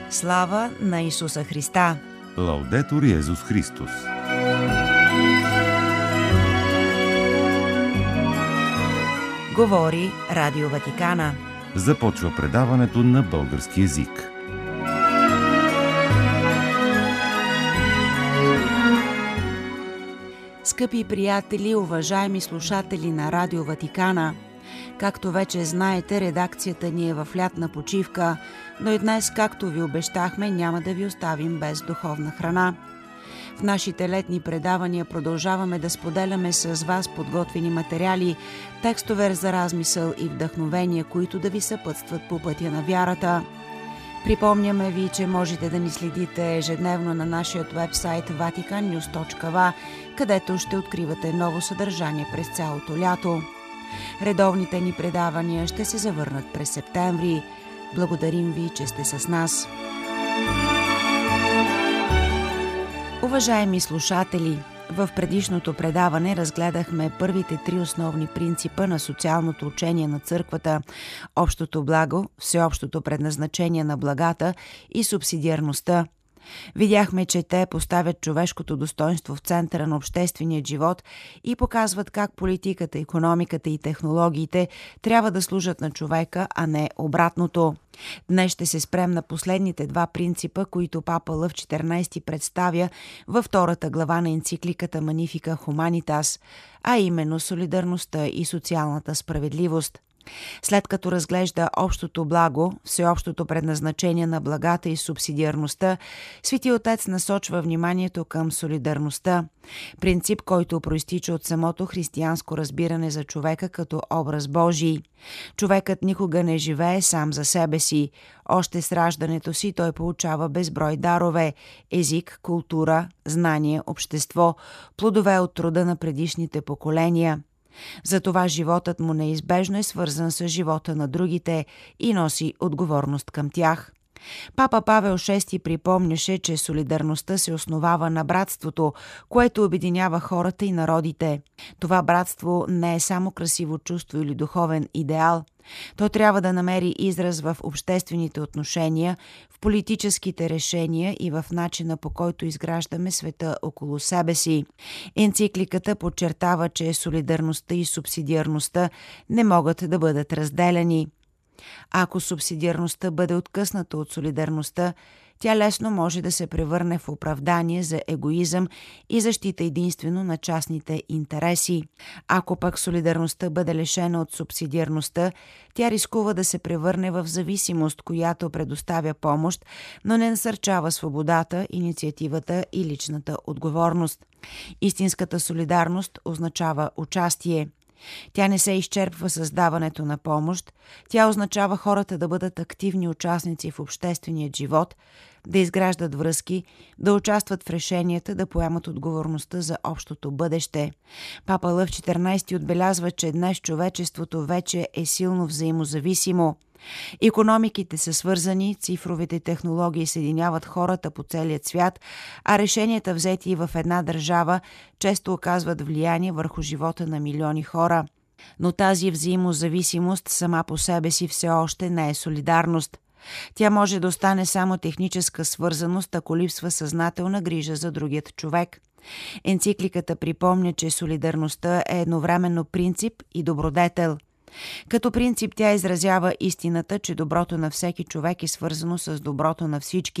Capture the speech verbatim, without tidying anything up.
Слава на Исуса Христа! Лаудетур Йезус Христос! Говори Радио Ватикана. Започва предаването на български език. Скъпи приятели, уважаеми слушатели на Радио Ватикана, както вече знаете, редакцията ни е в лятна почивка, но и днес, както ви обещахме, няма да ви оставим без духовна храна. В нашите летни предавания продължаваме да споделяме с вас подготвени материали, текстове за размисъл и вдъхновения, които да ви съпътстват по пътя на вярата. Припомняме ви, че можете да ни следите ежедневно на нашия вебсайт ватикан нюз точка ви, където ще откривате ново съдържание през цялото лято. Редовните ни предавания ще се завърнат през септември. Благодарим ви, че сте с нас. Уважаеми слушатели, в предишното предаване разгледахме първите три основни принципа на социалното учение на църквата – общото благо, всеобщото предназначение на благата и субсидиарността. Видяхме, че те поставят човешкото достоинство в центъра на обществения живот и показват как политиката, икономиката и технологиите трябва да служат на човека, а не обратното. Днес ще се спрем на последните два принципа, които папа Лъв четиринайсети представя във втората глава на енцикликата Magnificat Humanitas, а именно солидарността и социалната справедливост. След като разглежда общото благо, всеобщото предназначение на благата и субсидиарността, Свети Отец насочва вниманието към солидарността, принцип, който проистича от самото християнско разбиране за човека като образ Божий. Човекът никога не живее сам за себе си. Още с раждането си той получава безброй дарове – език, култура, знание, общество, плодове от труда на предишните поколения. Затова животът му неизбежно е свързан с живота на другите и носи отговорност към тях. Папа Павел шести припомняше, че солидарността се основава на братството, което обединява хората и народите. Това братство не е само красиво чувство или духовен идеал. То трябва да намери израз в обществените отношения, в политическите решения и в начина, по който изграждаме света около себе си. Енцикликата подчертава, че солидарността и субсидиарността не могат да бъдат разделени. Ако субсидиарността бъде откъсната от солидарността, тя лесно може да се превърне в оправдание за егоизъм и защита единствено на частните интереси. Ако пък солидарността бъде лишена от субсидиарността, тя рискува да се превърне в зависимост, която предоставя помощ, но не насърчава свободата, инициативата и личната отговорност. Истинската солидарност означава участие. Тя не се изчерпва с даването на помощ, тя означава хората да бъдат активни участници в обществения живот, да изграждат връзки, да участват в решенията, да поемат отговорността за общото бъдеще. Папа Лъв четиринайсети отбелязва, че днес човечеството вече е силно взаимозависимо. Икономиките са свързани, цифровите технологии съединяват хората по целия свят, а решенията, взети в една държава, често оказват влияние върху живота на милиони хора. Но тази взаимозависимост сама по себе си все още не е солидарност. Тя може да остане само техническа свързаност, ако липсва съзнателна грижа за другият човек. Енцикликата припомня, че солидарността е едновременно принцип и добродетел. Като принцип тя изразява истината, че доброто на всеки човек е свързано с доброто на всички